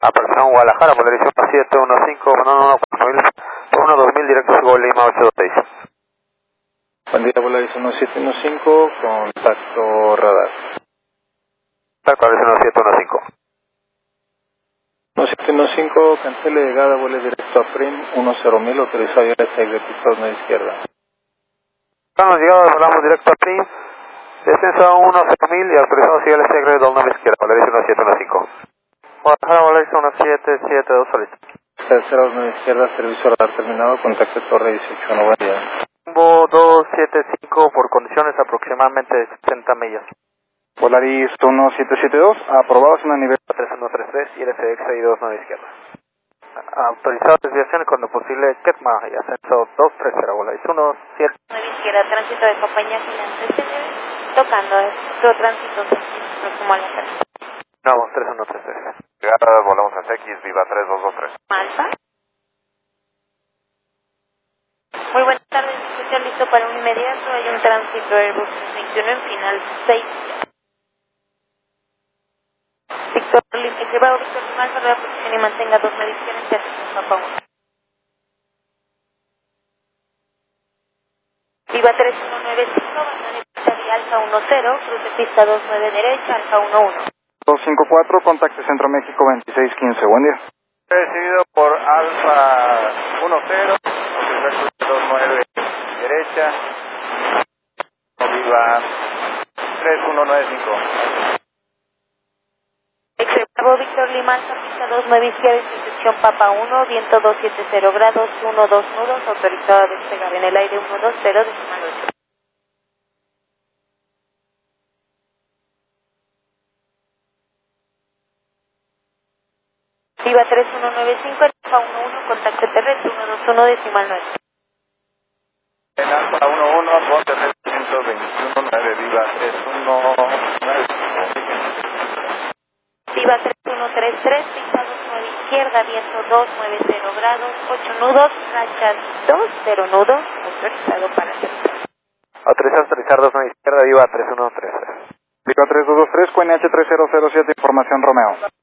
Apertura Guadalajara, Valencia 715, Banana 12000, directo Go Lima 826. Buen día, Volaris 1715, contacto radar. Contacto Volaris 1715. 1715, cancele llegada, vuelo directo a PRIM 10.000, autorizado y de pista a izquierda. Estamos llegados, volamos directo a PRIM, descenso a 10.000 y autorizado sigue el SEGRE de Dolnave izquierda, Volaris 1715. Guadalajara, Volaris 1772, solito. Tercera 2 izquierda, servicio radar terminado, contacto Torre 18, buen día. Rumbo 275 por condiciones aproximadamente 60 millas. Volaris 1772, aprobados en el nivel 3133 y LCX 629 izquierda. Autorizado desviación y cuando posible Ketma y ascenso 230, Volaris 17. 9 izquierda, tránsito de compañía Finance, tocando esto, tránsito próximo a la salida. Vamos, 3133. Llegada, volamos a X, Viva 3223. Alfa. Muy buenas tardes, escucha listo para un inmediato, hay un tránsito Airbus 21 en final 6. Víctor Lima, llevado Víctor Lima, Alfa, rueda posición y mantenga 2 mediciones y atención Papa 1. Viva 3195, bandera pista de Alfa 10, cruce pista 29 derecha, Alfa 11. 254, contacto Centro México 2615, buen día. Recibido por Alfa 10, 29 derecha, Viva 3195. Bravo Víctor Lima, Alfa, pista 29 izquierda, intersección Papa 1, viento 270 grados, 12 nudos, autorizado a despegar en el aire 120, decimal 8. Viva 3195, Alfa 11, contacto terrestre 121, decimal 9. En Alfa 11, ponte 321, 9, Viva 319. Viva 3133, pista 29 izquierda, viento 290 grados, 8 nudos, rachas 20 nudos, autorizado para aterrizar. Autorizado a aterrizar 29 izquierda, Viva 3133. Viva 3223, QNH 3007, información Romeo.